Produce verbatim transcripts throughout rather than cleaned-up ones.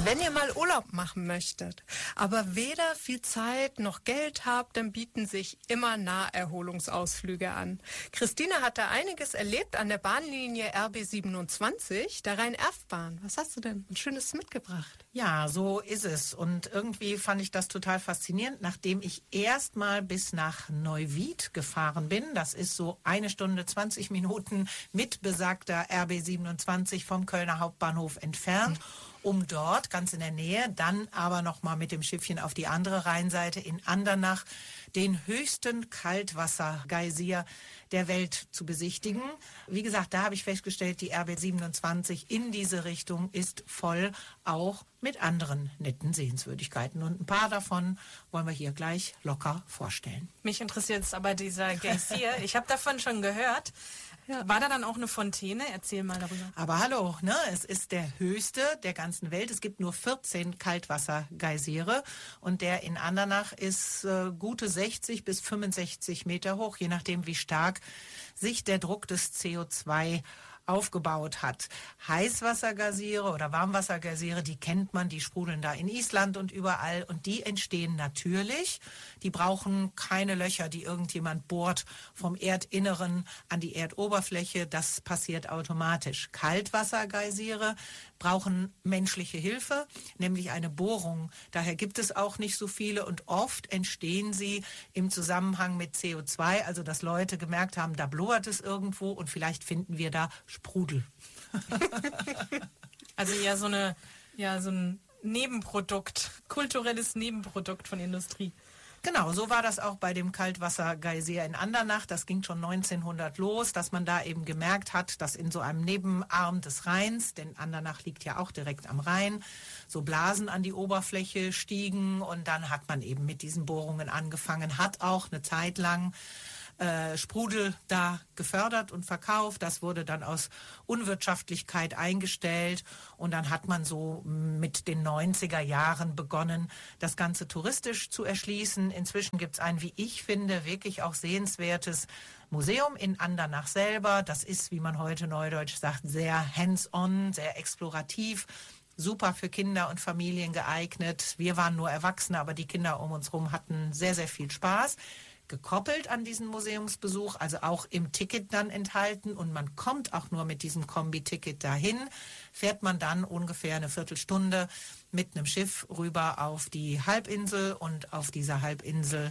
Wenn ihr mal Urlaub machen möchtet, aber weder viel Zeit noch Geld habt, dann bieten sich immer Naherholungsausflüge an. Christine hat da einiges erlebt an der Bahnlinie R B siebenundzwanzig, der Rhein-Erft-Bahn. Was hast du denn ein Schönes mitgebracht? Ja, so ist es. Und irgendwie fand ich das total faszinierend, nachdem ich erst mal bis nach Neuwied gefahren bin. Das ist so eine Stunde, zwanzig Minuten mit besagter R B siebenundzwanzig vom Kölner Hauptbahnhof entfernt. Um dort, ganz in der Nähe, dann aber nochmal mit dem Schiffchen auf die andere Rheinseite in Andernach den höchsten Kaltwassergeysir der Welt zu besichtigen. Wie gesagt, da habe ich festgestellt, die R B siebenundzwanzig in diese Richtung ist voll, auch mit anderen netten Sehenswürdigkeiten. Und ein paar davon wollen wir hier gleich locker vorstellen. Mich interessiert jetzt aber dieser Geysir. Ich habe davon schon gehört. Ja. War da dann auch eine Fontäne? Erzähl mal darüber. Aber hallo, ne? Es ist der höchste der ganzen Welt. Es gibt nur vierzehn Kaltwassergeysire und der in Andernach ist äh, gute sechzig bis fünfundsechzig Meter hoch, je nachdem wie stark sich der Druck des C O zwei aufgebaut hat. Heißwassergeysire oder Warmwassergeysire, die kennt man, die sprudeln da in Island und überall und die entstehen natürlich. Die brauchen keine Löcher, die irgendjemand bohrt vom Erdinneren an die Erdoberfläche. Das passiert automatisch. Kaltwassergeysire brauchen menschliche Hilfe, nämlich eine Bohrung. Daher gibt es auch nicht so viele und oft entstehen sie im Zusammenhang mit C O zwei, also dass Leute gemerkt haben, da blubbert es irgendwo und vielleicht finden wir da Sprudel. Also ja, so eine, ja, so ein Nebenprodukt, kulturelles Nebenprodukt von Industrie. Genau, so war das auch bei dem Kaltwassergeysir in Andernach. Das ging schon neunzehnhundert los, dass man da eben gemerkt hat, dass in so einem Nebenarm des Rheins, denn Andernach liegt ja auch direkt am Rhein, so Blasen an die Oberfläche stiegen und dann hat man eben mit diesen Bohrungen angefangen, hat auch eine Zeit lang Äh, Sprudel da gefördert und verkauft. Das wurde dann aus Unwirtschaftlichkeit eingestellt und dann hat man so mit den neunziger Jahren begonnen, das Ganze touristisch zu erschließen. Inzwischen gibt es ein, wie ich finde, wirklich auch sehenswertes Museum in Andernach selber. Das ist, wie man heute neudeutsch sagt, sehr hands-on, sehr explorativ. Super für Kinder und Familien geeignet. Wir waren nur Erwachsene, aber die Kinder um uns herum hatten sehr, sehr viel Spaß. Gekoppelt an diesen Museumsbesuch, also auch im Ticket dann enthalten und man kommt auch nur mit diesem Kombi-Ticket dahin, fährt man dann ungefähr eine Viertelstunde mit einem Schiff rüber auf die Halbinsel und auf dieser Halbinsel,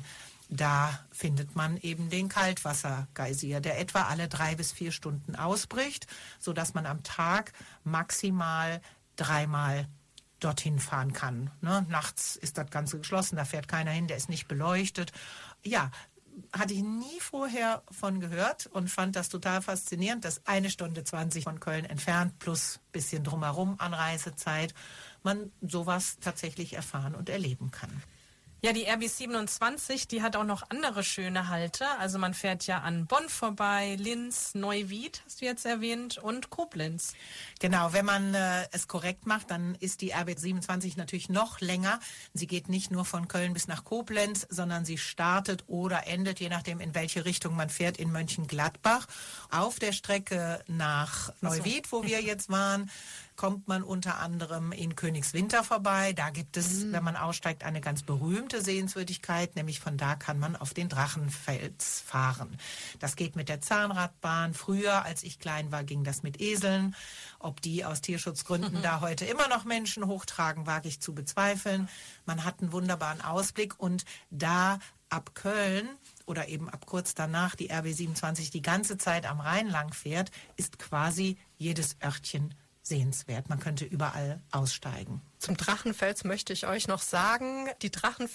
da findet man eben den Kaltwassergeysir, der etwa alle drei bis vier Stunden ausbricht, sodass man am Tag maximal dreimal dorthin fahren kann. Ne? Nachts ist das Ganze geschlossen, da fährt keiner hin, der ist nicht beleuchtet. Ja, hatte ich nie vorher von gehört und fand das total faszinierend, dass eine Stunde zwanzig von Köln entfernt plus bisschen drumherum Anreisezeit man sowas tatsächlich erfahren und erleben kann. Ja, die R B siebenundzwanzig, die hat auch noch andere schöne Halte. Also man fährt ja an Bonn vorbei, Linz, Neuwied, hast du jetzt erwähnt, und Koblenz. Genau, wenn man äh, es korrekt macht, dann ist die R B siebenundzwanzig natürlich noch länger. Sie geht nicht nur von Köln bis nach Koblenz, sondern sie startet oder endet, je nachdem in welche Richtung man fährt, in Mönchengladbach. Auf der Strecke nach Neuwied, wo wir jetzt waren, kommt man unter anderem in Königswinter vorbei. Da gibt es, mhm. wenn man aussteigt, eine ganz berühmte Sehenswürdigkeit, nämlich von da kann man auf den Drachenfels fahren. Das geht mit der Zahnradbahn. Früher, als ich klein war, ging das mit Eseln. Ob die aus Tierschutzgründen mhm. da heute immer noch Menschen hochtragen, wage ich zu bezweifeln. Man hat einen wunderbaren Ausblick und da ab Köln oder eben ab kurz danach die R B siebenundzwanzig die ganze Zeit am Rhein lang fährt, ist quasi jedes Örtchen sehenswert. Man könnte überall aussteigen. Zum Drachenfels möchte ich euch noch sagen, die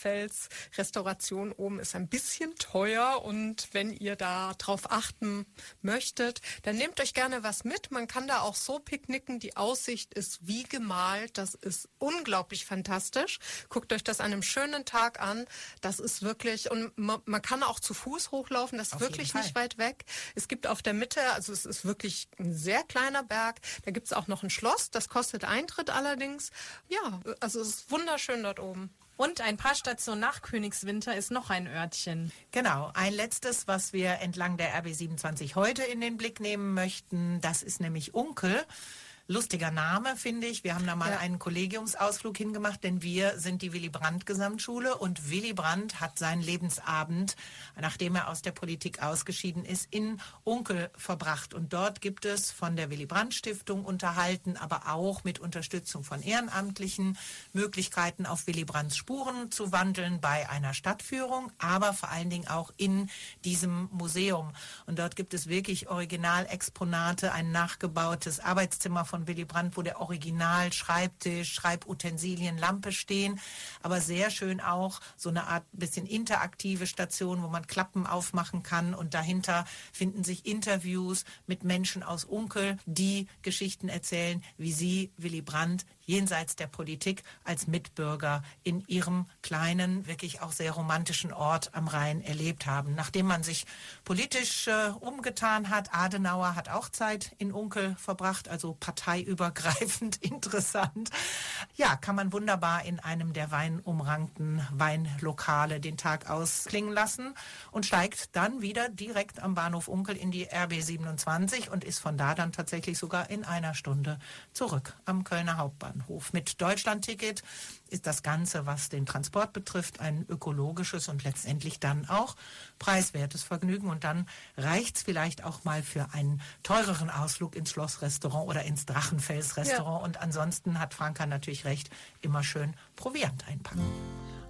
Drachenfels-Restauration oben ist ein bisschen teuer und wenn ihr da drauf achten möchtet, dann nehmt euch gerne was mit. Man kann da auch so picknicken. Die Aussicht ist wie gemalt. Das ist unglaublich fantastisch. Guckt euch das an einem schönen Tag an. Das ist wirklich, und man, man kann auch zu Fuß hochlaufen. Das ist auf wirklich nicht weit weg. Es gibt auf der Mitte, also es ist wirklich ein sehr kleiner Berg. Da gibt es auch noch ein Schloss. Das kostet Eintritt allerdings. Ja, also es ist wunderschön dort oben. Und ein paar Stationen nach Königswinter ist noch ein Örtchen. Genau, ein letztes, was wir entlang der R B siebenundzwanzig heute in den Blick nehmen möchten, das ist nämlich Unkel. Lustiger Name, finde ich. Wir haben da mal Ja. einen Kollegiumsausflug hingemacht, denn wir sind die Willy Brandt Gesamtschule und Willy Brandt hat seinen Lebensabend, nachdem er aus der Politik ausgeschieden ist, in Unkel verbracht. Und dort gibt es von der Willy Brandt Stiftung unterhalten, aber auch mit Unterstützung von Ehrenamtlichen Möglichkeiten, auf Willy Brandts Spuren zu wandeln bei einer Stadtführung, aber vor allen Dingen auch in diesem Museum. Und dort gibt es wirklich Originalexponate, ein nachgebautes Arbeitszimmer von Willy Brandt, wo der Original-Schreibtisch, Schreibutensilien, Lampe stehen, aber sehr schön auch so eine Art bisschen interaktive Station, wo man Klappen aufmachen kann und dahinter finden sich Interviews mit Menschen aus Unkel, die Geschichten erzählen, wie sie Willy Brandt jenseits der Politik als Mitbürger in ihrem kleinen, wirklich auch sehr romantischen Ort am Rhein erlebt haben. Nachdem man sich politisch äh, umgetan hat, Adenauer hat auch Zeit in Unkel verbracht, also parteiübergreifend interessant. Ja, kann man wunderbar in einem der weinumrankten Weinlokale den Tag ausklingen lassen und steigt dann wieder direkt am Bahnhof Unkel in die R B siebenundzwanzig und ist von da dann tatsächlich sogar in einer Stunde zurück am Kölner Hauptbahnhof. Mit Deutschlandticket ist das Ganze, was den Transport betrifft, ein ökologisches und letztendlich dann auch preiswertes Vergnügen. Und dann reicht es vielleicht auch mal für einen teureren Ausflug ins Schlossrestaurant oder ins Drachenfels-Restaurant. Ja. Und ansonsten hat Franka natürlich recht, immer schön Proviant einpacken.